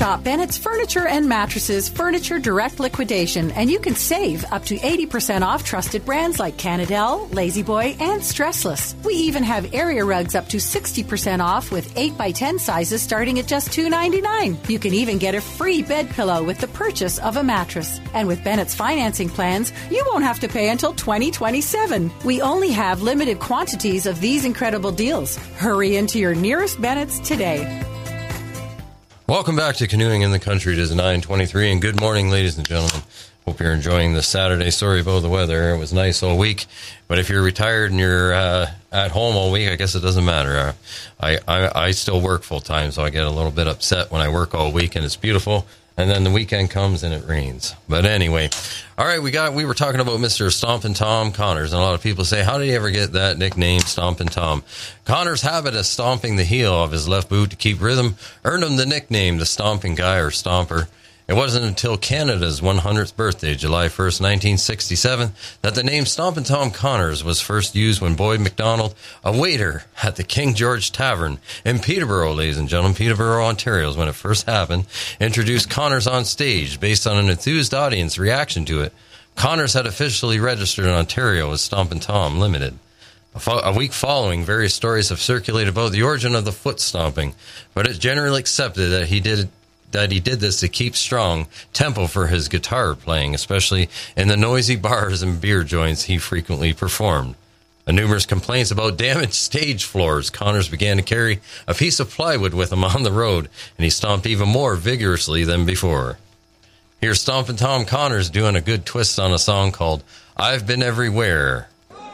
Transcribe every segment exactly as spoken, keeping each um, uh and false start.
shop Bennett's Furniture and Mattresses Furniture Direct Liquidation, and you can save up to eighty percent off trusted brands like Canadell, La-Z-Boy, and Stressless. We even have area rugs up to sixty percent off with eight by ten sizes starting at just two ninety-nine. You can even get a free bed pillow with the purchase of a mattress. And with Bennett's financing plans, you won't have to pay until twenty twenty-seven. We only have limited quantities of these incredible deals. Hurry into your nearest Bennett's today. Welcome back to Canoeing in the Country. It is nine twenty-three, and good morning, ladies and gentlemen. Hope you're enjoying the Saturday. Sorry about the weather. It was nice all week. But if you're retired and you're uh, at home all week, I guess it doesn't matter. Uh, I, I, I still work full-time, so I get a little bit upset when I work all week and it's beautiful. And then the weekend comes and it rains. But anyway, all right, we got. We were talking about Mister Stompin' Tom Connors, and a lot of people say, how did he ever get that nickname, Stompin' Tom? Connors' habit of stomping the heel of his left boot to keep rhythm earned him the nickname the Stomping Guy or Stomper. It wasn't until Canada's one hundredth birthday, July first, nineteen sixty-seven, that the name Stompin' Tom Connors was first used when Boyd McDonald, a waiter at the King George Tavern in Peterborough, ladies and gentlemen, Peterborough, Ontario is when it first happened, introduced Connors on stage based on an enthused audience reaction to it. Connors had officially registered in Ontario as Stompin' Tom Limited. A, fo- a week following, various stories have circulated about the origin of the foot stomping, but it's generally accepted that he did that he did this to keep strong tempo for his guitar playing, especially in the noisy bars and beer joints he frequently performed. And numerous complaints about damaged stage floors, Connors began to carry a piece of plywood with him on the road, and he stomped even more vigorously than before. Here's Stompin' Tom Connors doing a good twist on a song called I've Been Everywhere.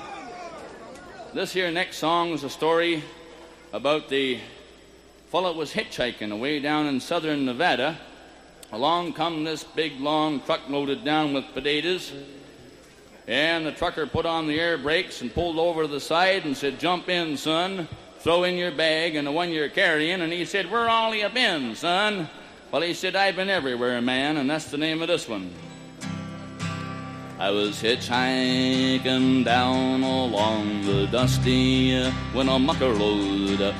This here next song is a story about the fellow was hitchhiking away down in southern Nevada. Along come this big, long truck loaded down with potatoes. And the trucker put on the air brakes and pulled over to the side and said, jump in, son. Throw in your bag and the one you're carrying. And he said, where all you been, son? Well, he said, I've been everywhere, man. And that's the name of this one. I was hitchhiking down along the dusty when a mucker load